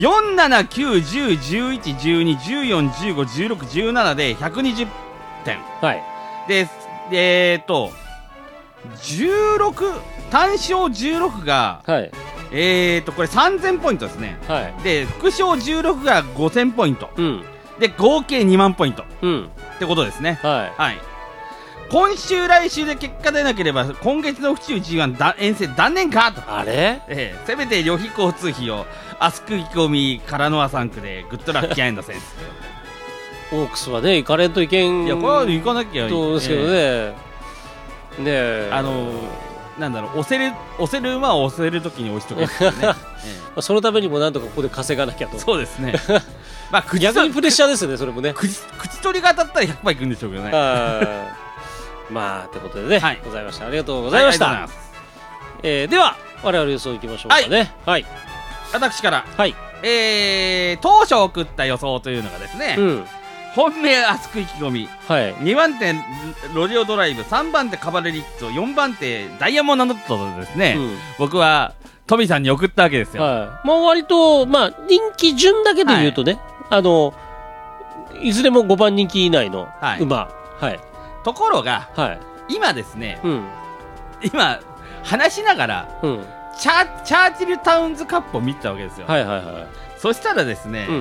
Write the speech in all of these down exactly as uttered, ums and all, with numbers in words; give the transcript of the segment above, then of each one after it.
よん、なな、きゅう、じゅう、じゅういち、じゅうに、じゅうよん、じゅうご、じゅうろく、じゅうななでひゃくにじゅってん。 はい。 で、えーっと、じゅうろく、単勝じゅうろくが、 はい。 えーっと、これさんぜんポイントですね。 はい。 で、副賞じゅうろくがごせんポイント。 うん。 で、合計にまんポイント。 うん。 ってことですね。 はい。 はい。今週来週で結果出なければ今月の府中 ジーワン だ遠征断念かと、 あれ、 えー、せめて旅費交通費をアスク意気込みカラノアさん区でグッドラッキーアインドセンスオークスはね行かれんといけん。 いやこれは行かなきゃいいそうですけどね、えー、ねえあのー、なんだろう、押せる押せる馬を押せるときに押しとくっていうね、 えー、そのためにもなんとかここで稼がなきゃと。 そうですねまあ逆にプレッシャーですよねそれもね。 口口取りが当たったらひゃくパーセントいくんでしょうけどねまあということでね、はい、ございました。ありがとうございました。はい、えー、では我々予想いきましょうかね。はい、はい、 私から、 はい、 えー、当初送った予想というのがですね、うん、本命熱く意気込み、はい、にばん手ロリオドライブ、さんばん手カバレリッツォ、よんばん手ダイヤモンドノットとですね、うん、僕はトミさんに送ったわけですよ。 はい、まあ割とまあ人気順だけで言うとね、はい、あのいずれもごばん人気以内の馬、はいはい、 ところが、はい、今ですね、うん、今話しながら、うん、チャ, チャーチルタウンズカップを見てたわけですよ。はいはいはい、そしたらですね、うん、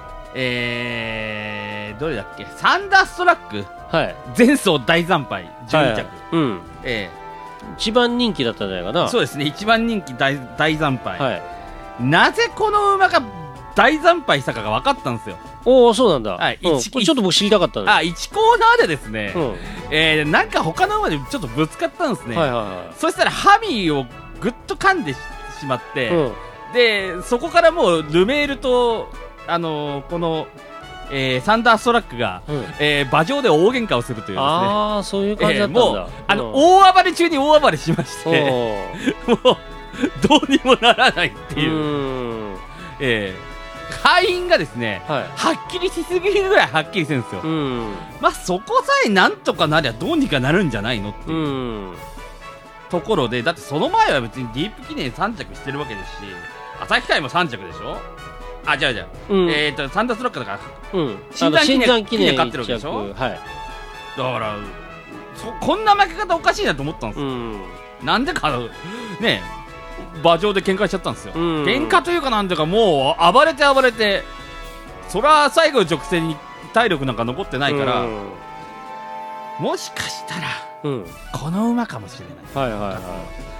えー、どれだっけ、サンダーストラック、はい、前走大惨敗じゅうに着、はいはい、うん、えー、一番人気だったんじゃないかな。 そうですね、一番人気 大, 大惨敗、はい、なぜこの馬が大惨敗したかが分かったんですよ。 おお、そうなんだ。はい、 うん、 これちょっと僕知りたかったんです。 あ、いちコーナーでですね、うん、えー、なんか他の馬でちょっとぶつかったんですね。はいはいはい、そしたらハミーをぐっと噛んで し, しまって、うん、でそこからもうルメールと、あのー、この、えー、サンダーストラックが、うん、えー、馬上で大喧嘩をするというですね。 ああ、そういう感じだったんだ。えー、もうあの、うん、大暴れ中に大暴れしましてもうどうにもならないっていう。うん、えー会員がですね、はい、はっきりしすぎるぐらいはっきりするんですよ。うん、まあそこさえなんとかなりゃどうにかなるんじゃないのっていう、うん、ところで、だってその前は別にディープ記念さん着してるわけですし、旭海もさん着でしょ。あ、違う違う、うん、えーとサンダーストラックだから、うん、新山記念記念勝ってるわけでしょ。はい、だからそこんな負け方おかしいなと思ったんですよ。うん、なんでかね、馬上で喧嘩しちゃったんですよ。喧嘩というかなんていうか、もう暴れて暴れて、そら最後直線に体力なんか残ってないから、もしかしたら、うん、この馬かもしれない。はいはいはい、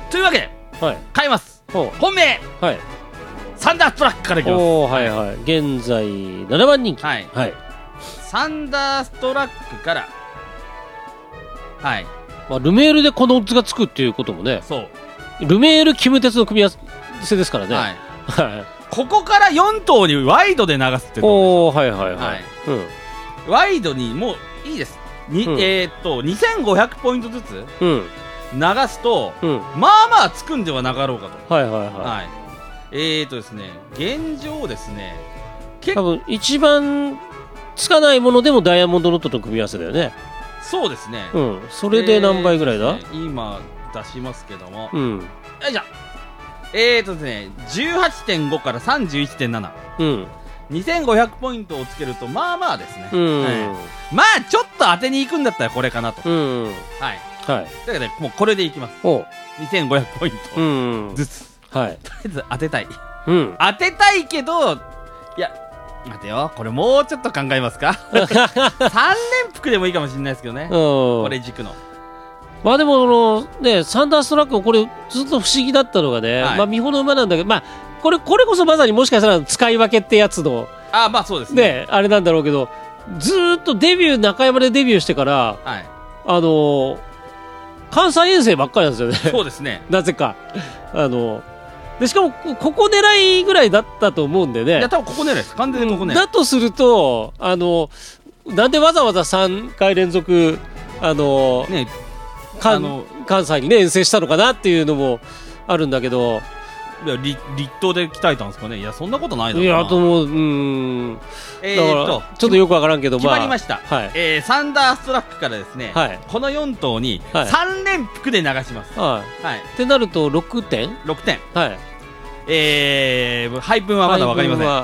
というわけで、はい、買います。本命、はい、サンダーストラックからいきます。お、はいはい、 現在ななばん人気、 はいはい、サンダーストラックから、はい、 まあ、ルメールでこのオッズがつくっていうこともね、そうルメールキムテツの組み合わせですからね。はいはい、ここからよん頭にワイドで流すってことです。おー、はいはいはい、はい、 うん、ワイドにもういいです。に、うん、えー、っとにせんごひゃくポイントずつ流すと、うん、まあまあつくんではなかろうかと。はいはいはい、はい、えー、っとですね、現状ですね、 多分一番つかないものでもダイヤモンドノットと組み合わせだよね。 そうですね、 うん、それで何倍ぐらいだ、えーね、 今出しますけども、うん、よいしょ、えーとですね じゅうはちてんご から さんじゅういちてんなな、うん、にせんごひゃくポイントをつけるとまあまあですね、うん、はい、まあちょっと当てに行くんだったらこれかなと、うん、はい、はい、だからもうこれでいきます。にせんごひゃくポイントずつ、うん、はい、とりあえず当てたい、うん、当てたいけど、いや待てよ、これもうちょっと考えますかさん連複でもいいかもしれないですけどね、これ軸の。 まあでもあのね、サンダーストラックこれずっと不思議だったのがね、はい、まあ見本の馬なんだけど、まあこれこれこそまさにもしかしたら使い分けってやつの、 あ、まあそうですね、 ね、あれなんだろうけど、ずーっとデビュー中山でデビューしてから、はい、あのー、関西遠征ばっかりなんですよね。 そうですね。 なぜかあのでしかもここ狙いぐらいだったと思うんでね。 いや多分ここ狙いです。完全にここ狙い。 だとすると、あのなんでわざわざさんかい連続あの、ね、あの関西にね遠征したのかなっていうのもあるんだけど、 いや 立, 立東で鍛えたんですかね。いやそんなことないだろうな。 いやともう、うん、えー、っとちょっとよくわからんけど、 決まりました、まあ、はい、えー、サンダーストラックからですね、はい、このよん頭にさん連複で流します。はい、はい、 ってなるとろくてんろくてん、 はい、 えー、配分はまだ分かりません。